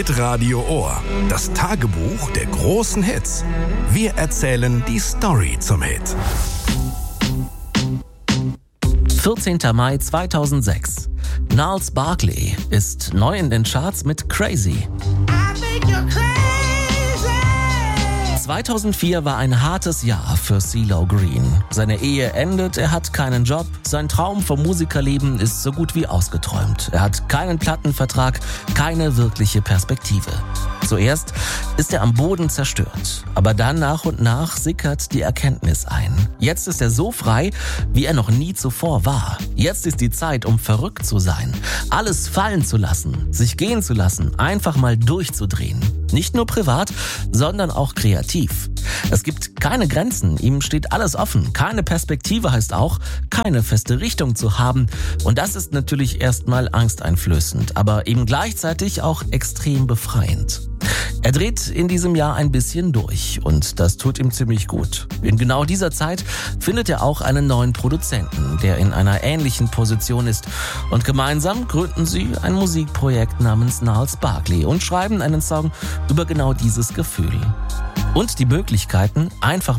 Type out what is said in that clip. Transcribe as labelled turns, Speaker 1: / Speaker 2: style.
Speaker 1: Hitradio Ohr. Das Tagebuch der großen Hits. Wir erzählen die Story zum Hit.
Speaker 2: 14. Mai 2006. Gnarls Barkley ist neu in den Charts mit Crazy. 2004 war ein hartes Jahr für CeeLo Green. Seine Ehe endet, er hat keinen Job, sein Traum vom Musikerleben ist so gut wie ausgeträumt. Er hat keinen Plattenvertrag, keine wirkliche Perspektive. Zuerst ist er am Boden zerstört, aber dann nach und nach sickert die Erkenntnis ein. Jetzt ist er so frei, wie er noch nie zuvor war. Jetzt ist die Zeit, um verrückt zu sein, alles fallen zu lassen, sich gehen zu lassen, einfach mal durchzudrehen. Nicht nur privat, sondern auch kreativ. Es gibt keine Grenzen, ihm steht alles offen. Keine Perspektive heißt auch, keine feste Richtung zu haben. Und das ist natürlich erstmal angsteinflößend, aber eben gleichzeitig auch extrem befreiend. Er dreht in diesem Jahr ein bisschen durch und das tut ihm ziemlich gut. In genau dieser Zeit findet er auch einen neuen Produzenten, der in einer ähnlichen Position ist. Und gemeinsam gründen sie ein Musikprojekt namens Gnarls Barkley und schreiben einen Song über genau dieses Gefühl. Und die Möglichkeiten, einfach